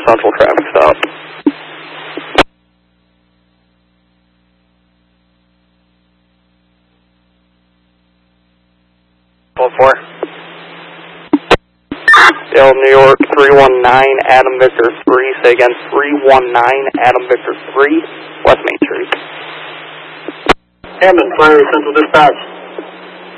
Central traffic stop. 12-4. Dale, New York, 319, Adam Victor 3. Say again, 319, Adam Victor 3, West Main Street. Hammond, Fire Central Dispatch.